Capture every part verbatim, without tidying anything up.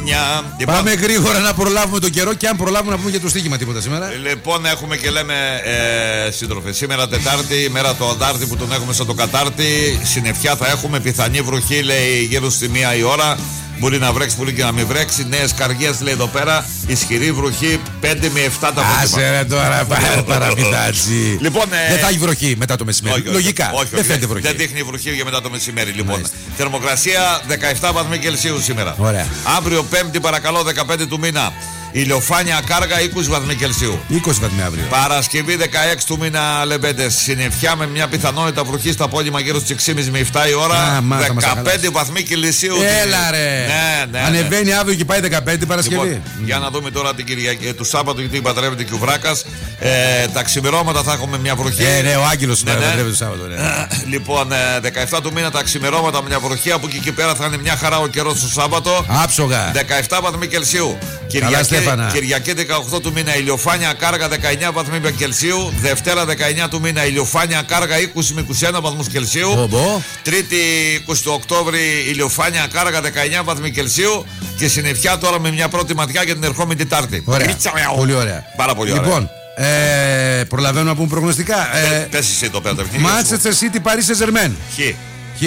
Λοιπόν, πάμε γρήγορα να προλάβουμε τον καιρό και αν προλάβουμε να πούμε για το στοίχημα τίποτα σήμερα. Λοιπόν, έχουμε και λέμε ε, σύντροφε. Σήμερα Τετάρτη, μέρα το Αντάρτη που τον έχουμε σαν το Κατάρτη. Συννεφιά θα έχουμε, πιθανή βροχή λέει γύρω στη μία η ώρα. Μπορεί να βρέξει, μπορεί και να μην βρέξει. Νέες καρδιές λέει εδώ πέρα. Ισχυρή βροχή πέντε με επτά τα Άσε ρε τώρα, παραμυθάτσι. Λοιπόν, ε... δεν θα έχει βροχή μετά το μεσημέρι. Όχι, όχι, λογικά. όχι, δεν φαίνεται βροχή. Δεν δείχνει βροχή για μετά το μεσημέρι. Λοιπόν, Μάλιστα. θερμοκρασία δεκαεπτά βαθμοί Κελσίου σήμερα. Ωραία. Αύριο Πέμπτη, παρακαλώ, δεκαπέντε του μήνα. Ηλιοφάνεια κάργα είκοσι βαθμοί Κελσίου. είκοσι βαθμοί αύριο. Παρασκευή δεκαέξι του μήνα λεμπέντες. Συννεφιά με μια πιθανότητα βροχή στα απόγευμα γύρω στις έξι και μισή με επτά η ώρα. Α, μα, δεκαπέντε βαθμοί Κελσίου. Έλα ρε. Ναι, ναι, ανεβαίνει ναι. αύριο και πάει δεκαπέντε Παρασκευή. Λοιπόν, mm. για να δούμε τώρα την Κυριακή του Σάββατο, γιατί παντρεύεται και ο Βράκας. Ε, τα ξημερώματα θα έχουμε μια βροχή. Ε, ναι, ο Άγγελος ναι, ναι. παντρεύεται το Σάββατο. Ναι. Λοιπόν, ε, δεκαεπτά του μήνα τα ξημερώματα μια βροχή. Από εκεί και πέρα θα είναι μια χαρά ο καιρός το Σάββατο. Άψογα. δεκαεπτά βαθμοί Κελσίου. Κυριακή, Κυριακή δεκαοκτώ του μήνα ηλιοφάνεια κάργα δεκαεννιά βαθμοί Κελσίου. Δευτέρα δεκαεννιά του μήνα ηλιοφάνεια κάργα είκοσι με είκοσι ένα βαθμούς Κελσίου. Ομπο. Τρίτη είκοσι του Οκτώβρη ηλιοφάνεια κάργα δεκαεννιά βαθμοί Κελσίου. Και συννεφιά τώρα με μια πρώτη ματιά για την ερχόμενη Τετάρτη. Ωραία. Πολύ ωραία. Πάρα πολύ ωραία. Λοιπόν, ε, προλαβαίνω να πούμε προγνωστικά. Ε, Πες εσύ το πέντε. Manchester City, Paris Saint-Germain. Χ. Χ.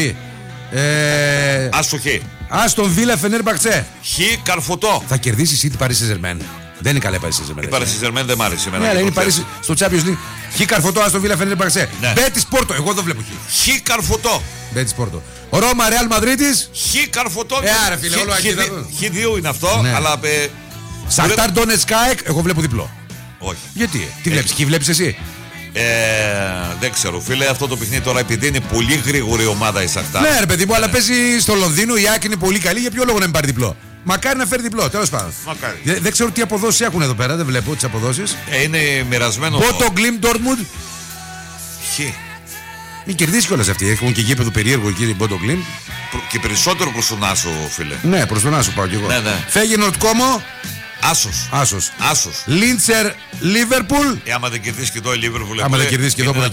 Ε, Άσου Χ. Άστον Βίλα Fenerbahçe. Χ Καρφωτό. Θα κερδίσει η City Paris Saint-Germain. Δεν είναι καλά η Paris Saint-Germain. Η Paris Saint-Germain δεν μ' άρεσε εμένα. Ναι, αλλά είναι η Paris στο Champions League. Χ Καρφωτό, Άστον Βίλα Fenerbahçe. Betis Porto. Εγώ δεν βλέπω Χ. Χ Καρφωτό. Betis Porto. Ρώμα Real Madrid. Χ Καρφωτό. Ε, άρα φίλε, όλο Χ δύο είναι αυτό, αλλά. Σαχτάρ Ντόνετσκ ΑΕΚ, εγώ βλέπω διπλό. Όχι. Γιατί, τι βλέπεις, Χ βλέπεις εσύ? Ε, δεν ξέρω, φίλε, αυτό το παιχνίδι τώρα επειδή είναι πολύ γρήγορη ομάδα η Σαχτάρ. Ναι, ρε παιδί μου, αλλά παίζει στο Λονδίνο, η ΑΕΚ είναι πολύ καλή. Για ποιο λόγο να μην πάρει διπλό? Μακάρι να φέρει διπλό, τέλος πάντων. Δεν, δεν ξέρω τι αποδόσεις έχουν εδώ πέρα, δεν βλέπω τις αποδόσεις. Ε, είναι μοιρασμένο. Πότο Γκλιμ Ντόρτμουντ. Χ. Μην κερδίσει κιόλας αυτή. Έχουν και γήπεδο περίεργο εκεί την Πότο Γκλιμ. Και περισσότερο προς τον Άσο, φίλε. Ναι, προς τον Άσο πάω κι εγώ. Ναι, ναι. Φέγενορτ Κόμο. Άσος. Άσος. Άσος. Λίντσερ Λίβερπουλ. Ε, άμα δεν κερδίσει και εδώ η Λίβερπουλ. Άμα δεν κερδίσει και εδώ